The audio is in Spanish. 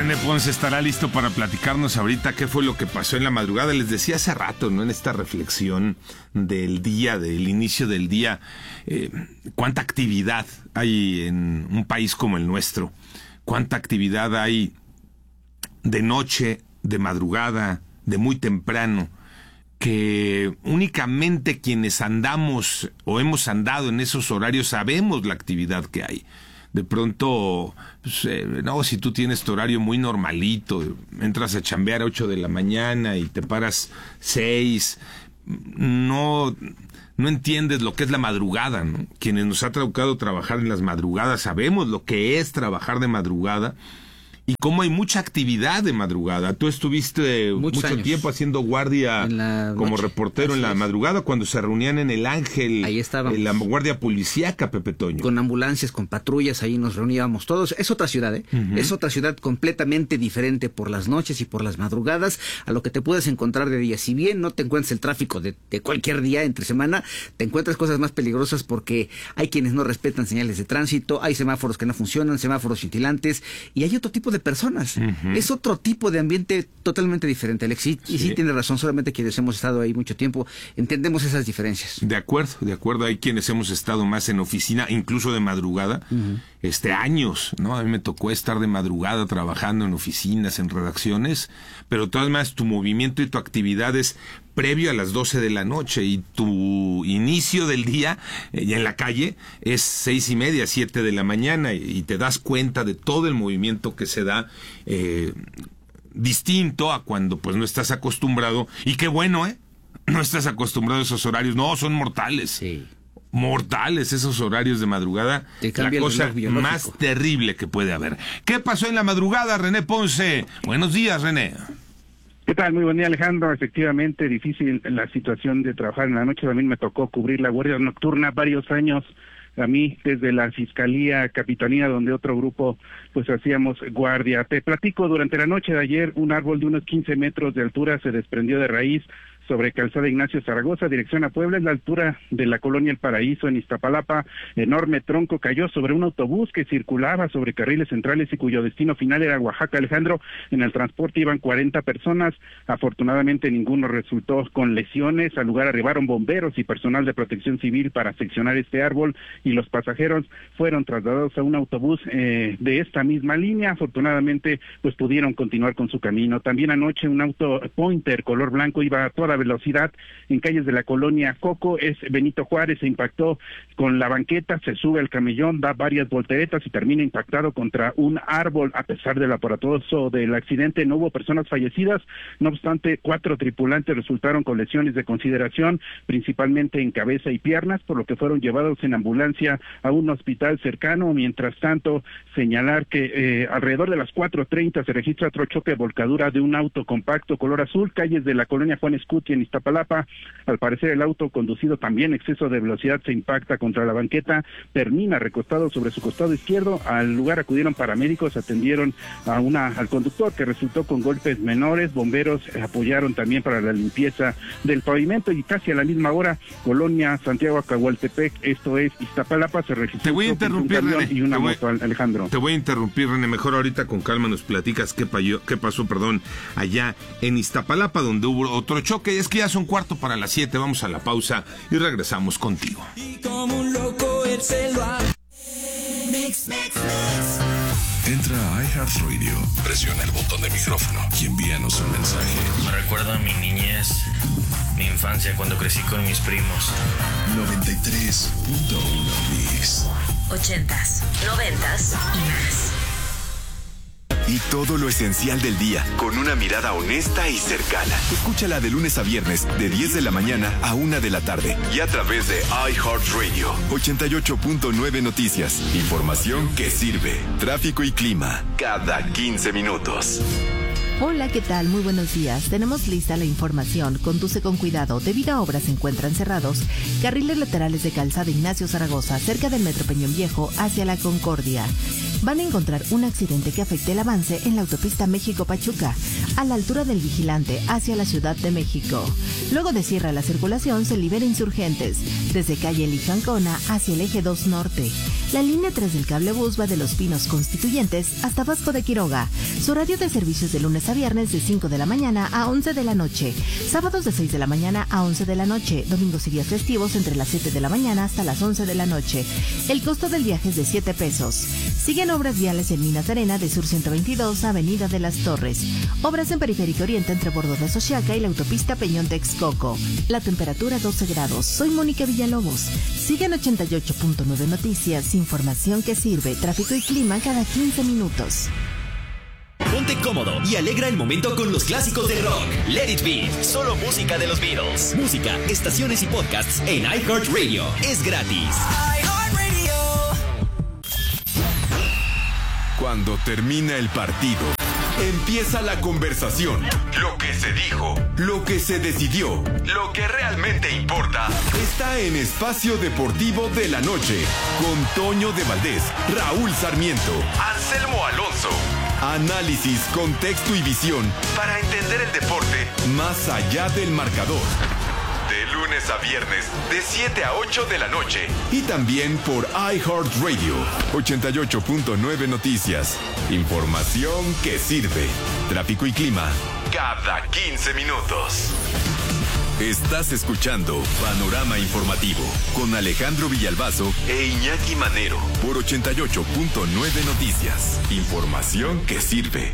René Ponce estará listo para platicarnos ahorita qué fue lo que pasó en la madrugada. Les decía hace rato, ¿no? En esta reflexión del día, del inicio del día, cuánta actividad hay en un país como el nuestro, cuánta actividad hay de noche, de madrugada, de muy temprano, que únicamente quienes andamos o hemos andado en esos horarios sabemos la actividad que hay. De pronto, pues, no, si tú tienes tu horario muy normalito, entras a chambear a 8 de la mañana y te paras 6, no entiendes lo que es la madrugada, ¿no? Quienes nos ha tocado trabajar en las madrugadas sabemos lo que es trabajar de madrugada y cómo hay mucha actividad de madrugada. Tú estuviste mucho tiempo haciendo guardia como reportero en la madrugada cuando se reunían en el Ángel. Ahí estábamos. En la guardia policíaca, Pepe Toño. Con ambulancias, con patrullas, ahí nos reuníamos todos. Es otra ciudad, ¿eh? Uh-huh. Es otra ciudad completamente diferente por las noches y por las madrugadas a lo que te puedes encontrar de día. Si bien no te encuentras el tráfico de cualquier día entre semana, te encuentras cosas más peligrosas porque hay quienes no respetan señales de tránsito, hay semáforos que no funcionan, semáforos cintilantes, y hay otro tipo de personas. Uh-huh. Es otro tipo de ambiente totalmente diferente, Alex. Y sí tiene razón, solamente quienes hemos estado ahí mucho tiempo entendemos esas diferencias. De acuerdo. Hay quienes hemos estado más en oficina, incluso de madrugada, uh-huh. Años, ¿no? A mí me tocó estar de madrugada trabajando en oficinas, en redacciones, pero de todas maneras tu movimiento y tu actividad es previo a las 12 de la noche y tu inicio del día en la calle es 6:30, 7 de la mañana y te das cuenta de todo el movimiento que se da, distinto a cuando pues no estás acostumbrado. Y qué bueno, no estás acostumbrado a esos horarios. No, son mortales. Sí. Mortales esos horarios de madrugada, la cosa más terrible que puede haber. ¿Qué pasó en la madrugada, René Ponce? Buenos días, René. ¿Qué tal? Muy buen día, Alejandro. Efectivamente, difícil la situación de trabajar en la noche. También me tocó cubrir la guardia nocturna varios años. A mí, desde la Fiscalía Capitanía, donde otro grupo, pues hacíamos guardia. Te platico, durante la noche de ayer, un árbol de unos 15 metros de altura se desprendió de raíz sobre Calzada Ignacio Zaragoza, dirección a Puebla, en la altura de la colonia El Paraíso, en Iztapalapa. Enorme tronco cayó sobre un autobús que circulaba sobre carriles centrales y cuyo destino final era Oaxaca, Alejandro. En el transporte iban 40 personas, afortunadamente ninguno resultó con lesiones. Al lugar arribaron bomberos y personal de protección civil para seccionar este árbol y los pasajeros fueron trasladados a un autobús de esta misma línea. Afortunadamente, pues pudieron continuar con su camino. También anoche un auto Pointer color blanco iba a toda velocidad en calles de la colonia Coco, es Benito Juárez, se impactó con la banqueta, se sube al camellón, da varias volteretas y termina impactado contra un árbol. A pesar del aparatoso del accidente, no hubo personas fallecidas, no obstante, 4 tripulantes resultaron con lesiones de consideración, principalmente en cabeza y piernas, por lo que fueron llevados en ambulancia a un hospital cercano. Mientras tanto, señalar que alrededor de las 4:30 se registra otro choque de volcadura de un auto compacto color azul, calles de la colonia Juan Escuti en Iztapalapa. Al parecer el auto conducido también exceso de velocidad se impacta contra la banqueta, termina recostado sobre su costado izquierdo. Al lugar acudieron paramédicos, atendieron al conductor que resultó con golpes menores. Bomberos apoyaron también para la limpieza del pavimento y casi a la misma hora, colonia Santiago Acahualtepec, esto es Iztapalapa, se registró. Te voy a interrumpir, un René. Y una moto, Alejandro. Te voy a interrumpir, René. Mejor ahorita con calma nos platicas qué pasó, allá en Iztapalapa, donde hubo otro choque. Es que ya son 6:45, vamos a la pausa y regresamos contigo. Y como un loco él se lo ha... Entra a iHeartRadio, presiona el botón de micrófono y envíanos un mensaje. Me recuerda a mi niñez, mi infancia cuando crecí con mis primos. 93.1 Mix. 80s, 90s y más. Y todo lo esencial del día, con una mirada honesta y cercana. Escúchala de lunes a viernes, de 10 de la mañana a 1 de la tarde. Y a través de iHeartRadio. 88.9 Noticias. Información que sirve. Tráfico y clima. Cada 15 minutos. Hola, ¿qué tal? Muy buenos días. Tenemos lista la información. Conduce con cuidado. Debido a obras se encuentran cerrados carriles laterales de Calzada Ignacio Zaragoza, cerca del Metro Peñón Viejo, hacia la Concordia. van a encontrar un accidente que afecte el avance en la autopista México-Pachuca, a la altura del Vigilante hacia la Ciudad de México. Luego de cierre a la circulación, se libera Insurgentes, desde calle Lijancona hacia el eje 2 Norte. La línea 3 del cablebús va de Los Pinos Constituyentes hasta Vasco de Quiroga. Su horario de servicios de lunes a viernes de 5 de la mañana a 11 de la noche. Sábados de 6 de la mañana a 11 de la noche. Domingos y días festivos entre las 7 de la mañana hasta las 11 de la noche. El costo del viaje es de 7 pesos. Siguen obras viales en Minas de Arena de Sur 122 a Avenida de las Torres. Obras en Periférico Oriente entre Bordo de Xochiaca y la autopista Peñón-Texcoco. La temperatura 12 grados. Soy Mónica Villalobos. Siguen 88.9 Noticias. Información que sirve. Tráfico y clima cada 15 minutos. Ponte cómodo y alegra el momento con los clásicos del rock. Let It Be, solo música de los Beatles. Música, estaciones y podcasts en iHeartRadio. Es gratis. iHeartRadio. Cuando termina el partido, empieza la conversación. Lo que se dijo, lo que se decidió, lo que realmente importa, está en Espacio Deportivo de la Noche, con Toño de Valdés, Raúl Sarmiento, Anselmo Alonso. Análisis, contexto y visión para entender el deporte más allá del marcador. De lunes a viernes, de 7 a 8 de la noche. Y también por iHeartRadio, 88.9 Noticias. Información que sirve. Tráfico y clima cada 15 minutos. Estás escuchando Panorama Informativo con Alejandro Villalbazo e Iñaki Manero por 88.9 Noticias. Información que sirve.